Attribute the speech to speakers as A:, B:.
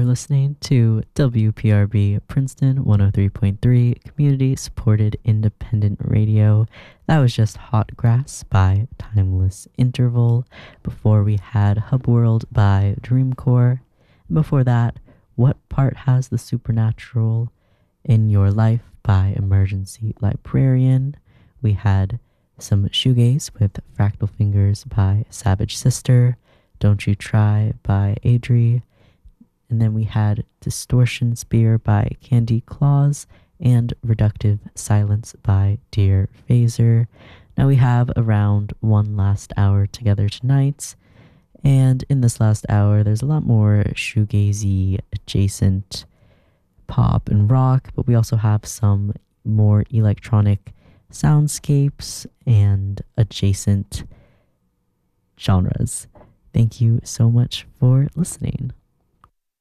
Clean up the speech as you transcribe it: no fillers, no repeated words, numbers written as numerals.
A: You're listening to WPRB Princeton 103.3 Community Supported Independent Radio. That was just Hot Grass by Timeless Interval. Before we had Hub World by Dreamcore. And before that, What Part Has the Supernatural in Your Life by Emergency Librarian. We had some shoegaze with Fractal Fingers by Savage Sister. Don't You Try by Adri. And then we had Distortion Spear by Candy Claus and Reductive Silence by Dear Phaser. Now we have around one last hour together tonight. And in this last hour, there's a lot more shoegazy adjacent pop and rock, but we also have some more electronic soundscapes and adjacent genres. Thank you so much for listening.